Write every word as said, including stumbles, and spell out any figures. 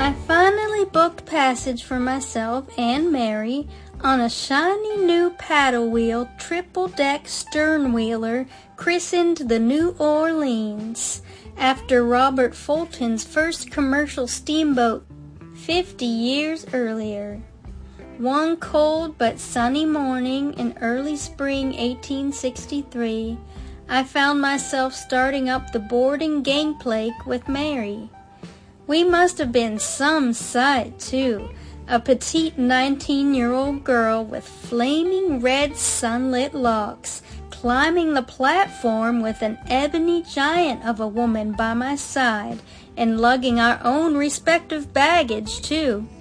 I finally booked passage for myself and Mary on a shiny new paddle wheel triple-deck stern-wheeler christened the New Orleans, after Robert Fulton's first commercial steamboat fifty years earlier. One cold but sunny morning in early spring eighteen sixty-three, I found myself starting up the boarding gangplank with Mary. We must have been some sight, too, a petite nineteen-year-old girl with flaming red sunlit locks, climbing the platform with an ebony giant of a woman by my side, and lugging our own respective baggage, too.